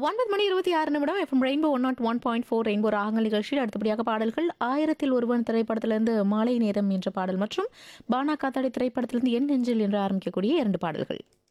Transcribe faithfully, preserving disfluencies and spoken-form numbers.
ஒன்பது மணி இருபத்தி ஆறு நிமிடம் FM rainbow one not one point four rainbow ராகங்கள் நிகழ்ச்சியில் அடுத்தபடியாக பாடல்கள் ஆயிரத்தில் ஒருவன் திரைப்படத்திலிருந்து மாலை நேரம் என்ற பாடல் மற்றும் பானா காத்தாடி திரைப்படத்திலிருந்து என் நெஞ்சில் என்று ஆரம்பிக்கக்கூடிய இரண்டு பாடல்கள்.